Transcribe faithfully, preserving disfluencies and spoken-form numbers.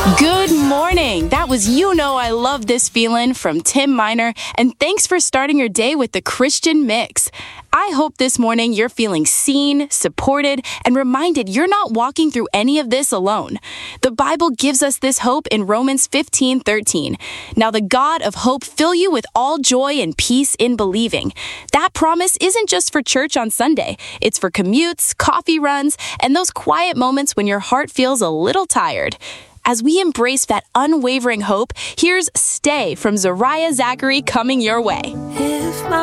Good morning. That was You Know I Love This Feeling from Tim Miner, and thanks for starting your day with the Christian Mix. I hope this morning you're feeling seen, supported, and reminded you're not walking through any of this alone. The Bible gives us this hope in Romans fifteen thirteen. Now the God of hope fill you with all joy and peace in believing. That promise isn't just for church on Sunday. It's for commutes, coffee runs, and those quiet moments when your heart feels a little tired. As we embrace that unwavering hope, here's Stay from Zariah Zachary coming your way. If my